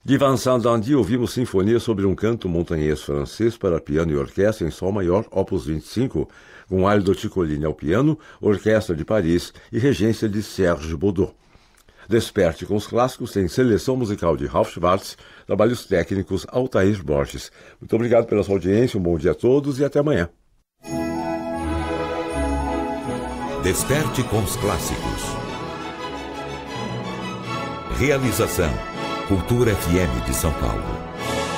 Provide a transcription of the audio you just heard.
De Vincent Dandy, ouvimos Sinfonia sobre um canto montanhês francês para piano e orquestra em Sol maior, opus 25, com Aldo Ciccolini ao piano, Orquestra de Paris e regência de Serge Baudot. Desperte com os clássicos tem seleção musical de Ralf Schwartz, trabalhos técnicos Altair Borges. Muito obrigado pela sua audiência, um bom dia a todos e até amanhã. Desperte com os clássicos. Realização Cultura FM de São Paulo.